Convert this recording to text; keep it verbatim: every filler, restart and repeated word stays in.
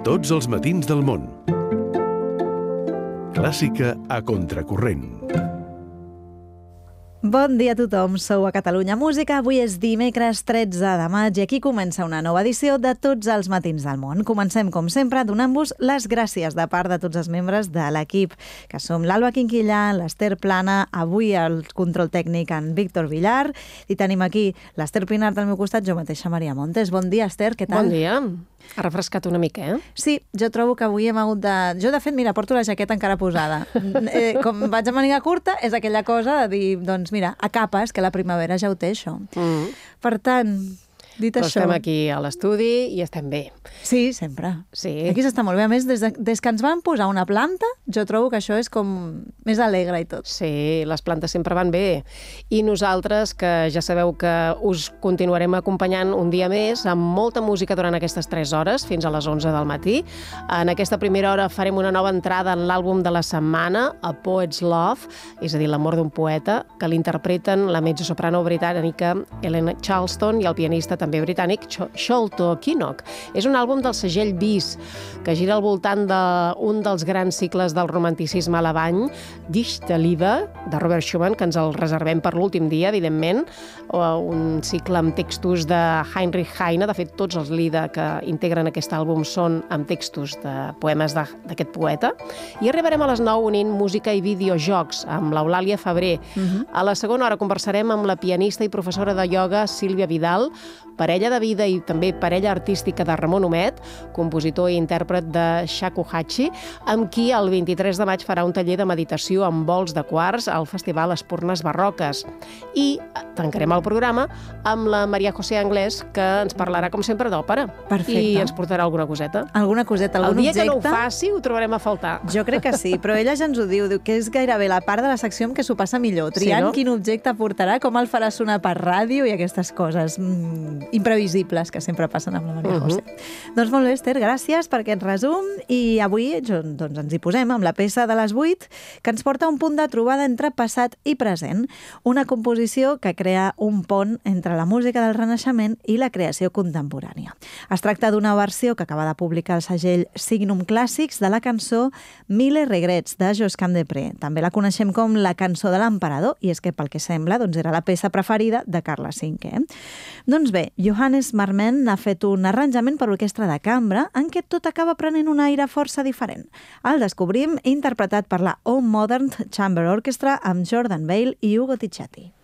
Tots els matins del món. Clàssica a contracorrent. Bon dia a tothom, sou a Catalunya Música. Avui és dimecres tretze de maig i aquí comença una nova edició de Tots els matins del món. Comencem, com sempre, donant-vos les gràcies de part de tots els membres de l'equip, que som l'Alba Quinquillà, l'Ester Plana, avui el control tècnic en Víctor Villar, i tenim aquí l'Ester Pinart al meu costat, jo mateixa, Maria Montes. Bon dia, Ester, què tal? Bon dia. Ha refrescat una mica, eh? Sí, jo trobo que avui hem hagut de... Jo, de fet, mira, porto la jaqueta encara posada. eh, com vaig a màniga curta, és aquella cosa de dir, doncs mira, a capes, que la primavera ja ho té, això. Mm. Per tant, dit Però això... estem aquí a l'estudi i estem bé. Sí, sempre. Sí. Aquí s'està molt bé. A més, des, de, des que ens van posar una planta, jo trobo que això és com més alegre i tot. Sí, les plantes sempre van bé. I nosaltres, que ja sabeu que us continuarem acompanyant un dia més, amb molta música durant aquestes tres hores, fins a les onze del matí. En aquesta primera hora farem una nova entrada en l'àlbum de la setmana, A Poet's Love, és a dir, l'amor d'un poeta, que l'interpreten la mezzosoprano britànica Ellen Charleston i el pianista també britànic Sholto Kinnock. És un àlbum del segell Bis, que gira al voltant d'un dels grans cicles del romanticisme alemany, Dichte Liebe, de Robert Schumann, que ens el reservem per l'últim dia, evidentment, un cicle amb textos de Heinrich Heine. De fet, tots els Lieder que integren aquest àlbum són amb textos de poemes d'aquest poeta. I arribarem a les nou unint música i videojocs amb l'Eulàlia Febrer. Uh-huh. A la segona hora conversarem amb la pianista i professora de ioga Sílvia Vidal, parella de vida i també parella artística de Ramon Humet, compositor i intèrpret de shakuhachi, amb qui el vint-i-tres de maig farà un taller de meditació amb bols de quars al Festival Espurnes Barroques. I tancarem el programa amb la Maria José Anglès, que ens parlarà, com sempre, d'òpera. Perfecte. I ens portarà alguna coseta. Alguna coseta, algun objecte. El dia objecte... que no ho faci, ho trobarem a faltar. Jo crec que sí, però ella ja ens ho diu, diu que és gairebé la part de la secció en què s'ho passa millor, triant sí, no? Quin objecte portarà, com el farà sonar per ràdio i aquestes coses mm, imprevisibles que sempre passen amb la Maria uh-huh. José. Doncs molt bé, Ester, gràcies per aquest resum i avui doncs, ens hi posem amb la peça de les vuit que ens porta a un punt de trobada entre passat i present, una composició que crea un pont entre la música del Renaixement i la creació contemporània. Es tracta d'una versió que acaba de publicar el segell Signum Classics de la cançó Mille Regrets de Josquin des Prez. També la coneixem com la cançó de l'emperador i és que pel que sembla doncs, era la peça preferida de Carles cinquè. Doncs bé, Johannes Marmen ha fet un arranjament per orquestra de cambra en què tot acaba prenent un aire força diferent. El descobrim interpretat per la Home Modern Chamber Orchestra amb Jordan Bale i Ugo Ticciati.